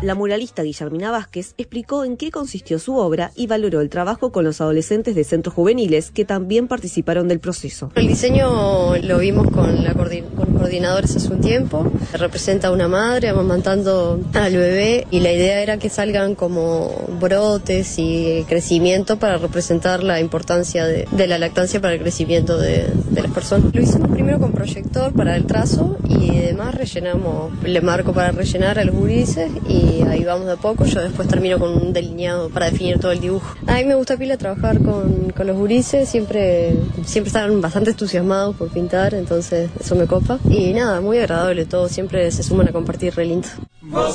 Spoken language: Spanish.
La muralista Guillermina Vázquez explicó en qué consistió su obra y valoró el trabajo con los adolescentes de centros juveniles que también participaron del proceso. El diseño lo vimos con coordinadores hace un tiempo. Representa a una madre amamantando al bebé y la idea era que salgan como brotes y crecimiento para representar la importancia de la lactancia para el crecimiento de las personas. Lo hicimos primero con proyector para el trazo y además rellenamos el marco para rellenar a los gurises y ahí vamos de a poco. Yo después termino con un delineado para definir todo el dibujo. A mí me gusta pila trabajar con los gurises, siempre están bastante entusiasmados por pintar, entonces eso me copa. Y nada, muy agradable todo, siempre se suman a compartir re lindo.